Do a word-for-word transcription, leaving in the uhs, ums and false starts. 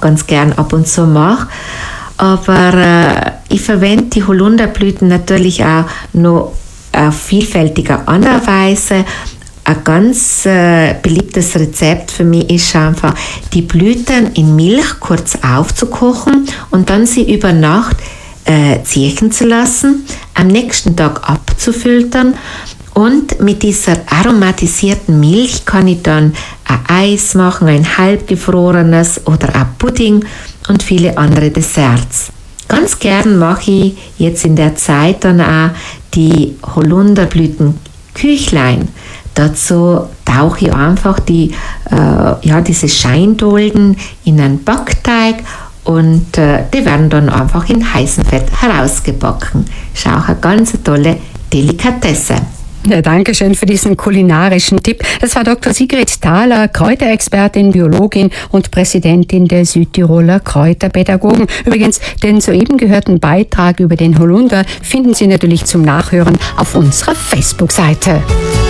ganz gern ab und zu mache. Aber äh, ich verwende die Holunderblüten natürlich auch noch auf vielfältiger andere Weise. Ein ganz äh, beliebtes Rezept für mich ist einfach, die Blüten in Milch kurz aufzukochen und dann sie über Nacht äh, ziehen zu lassen, am nächsten Tag abzufiltern. Und mit dieser aromatisierten Milch kann ich dann ein Eis machen, ein halbgefrorenes oder ein Pudding und viele andere Desserts. Ganz gern mache ich jetzt in der Zeit dann auch die Holunderblütenküchlein. Dazu tauche ich einfach die, äh, ja, diese Scheindolden in einen Backteig und äh, die werden dann einfach in heißem Fett herausgebacken. Ist auch eine ganz tolle Delikatesse. Ja, danke schön für diesen kulinarischen Tipp. Das war Doktor Sigrid Thaler, Kräuterexpertin, Biologin und Präsidentin der Südtiroler Kräuterpädagogen. Übrigens, den soeben gehörten Beitrag über den Holunder finden Sie natürlich zum Nachhören auf unserer Facebook-Seite.